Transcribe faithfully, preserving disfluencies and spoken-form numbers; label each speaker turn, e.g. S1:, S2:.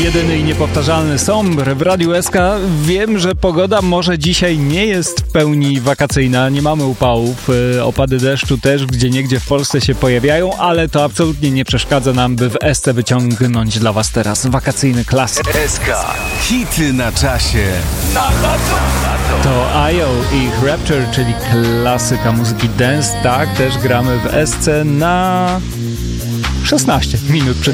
S1: jedyny i niepowtarzalny Sombre w Radiu S K. Wiem, że pogoda może dzisiaj nie jest w pełni wakacyjna, nie mamy upałów, opady deszczu też gdzieniegdzie w Polsce się pojawiają, ale to absolutnie nie przeszkadza nam, by w S C wyciągnąć dla was teraz wakacyjny klasyk.
S2: S K. Hity na czasie. Na lato.
S1: To I O i ich Rapture, czyli klasyka muzyki dance. Tak, też gramy w S C na szesnaście minut przed